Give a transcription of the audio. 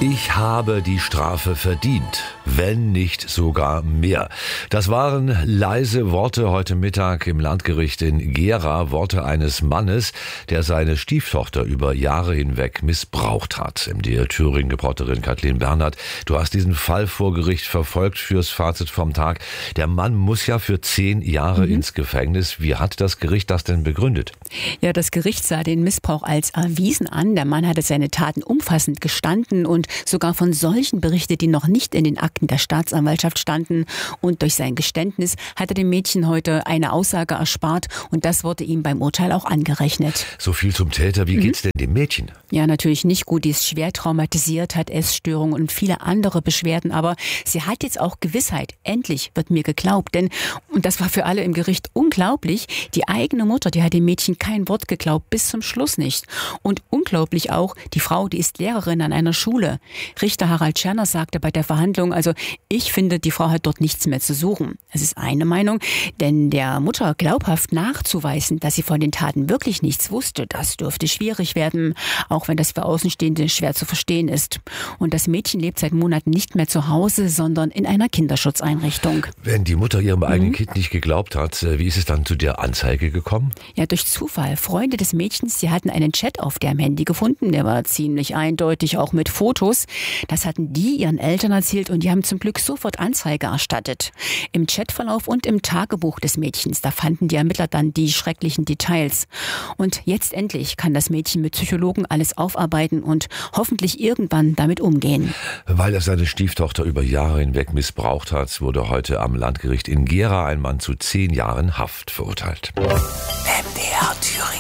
Ich habe die Strafe verdient, wenn nicht sogar mehr. Das waren leise Worte heute Mittag im Landgericht in Gera, Worte eines Mannes, der seine Stieftochter über Jahre hinweg missbraucht hat. MDR Thüringen-Reporterin Kathleen Bernhard, du hast diesen Fall vor Gericht verfolgt fürs Fazit vom Tag. Der Mann muss ja für 10 Jahre ins Gefängnis. Wie hat das Gericht das denn begründet? Ja, das Gericht sah den Missbrauch als erwiesen an. Der Mann hatte seine Taten umfassend gestanden und sogar von solchen berichtet, die noch nicht in den Akten der Staatsanwaltschaft standen. Und durch sein Geständnis hat er dem Mädchen heute eine Aussage erspart und das wurde ihm beim Urteil auch angerechnet. So viel zum Täter. Wie geht's denn dem Mädchen? Ja, natürlich nicht gut. Die ist schwer traumatisiert, hat Essstörungen und viele andere Beschwerden. Aber sie hat jetzt auch Gewissheit. Endlich wird mir geglaubt. Denn, und das war für alle im Gericht unglaublich, die eigene Mutter, die hat dem Mädchen kein Wort geglaubt, bis zum Schluss nicht. Und unglaublich auch, die Frau, die ist Lehrerin an einer Schule. Richter Harald Scherner sagte bei der Verhandlung, also ich finde, die Frau hat dort nichts mehr zu suchen. Es ist eine Meinung, denn der Mutter glaubhaft nachzuweisen, dass sie von den Taten wirklich nichts wusste, das dürfte schwierig werden, auch wenn das für Außenstehende schwer zu verstehen ist. Und das Mädchen lebt seit Monaten nicht mehr zu Hause, sondern in einer Kinderschutzeinrichtung. Wenn die Mutter ihrem eigenen Kind nicht geglaubt hat, wie ist es dann zu der Anzeige gekommen? Ja, durch Zufall. Freunde des Mädchens, die hatten einen Chat auf deren Handy gefunden, der war ziemlich eindeutig, auch mit Fotos. Das hatten die ihren Eltern erzählt und die haben zum Glück sofort Anzeige erstattet. Im Chatverlauf und im Tagebuch des Mädchens, da fanden die Ermittler dann die schrecklichen Details. Und jetzt endlich kann das Mädchen mit Psychologen alles aufarbeiten und hoffentlich irgendwann damit umgehen. Weil er seine Stieftochter über Jahre hinweg missbraucht hat, wurde heute am Landgericht in Gera ein Mann zu 10 Jahren Haft verurteilt. MDR Thüringen.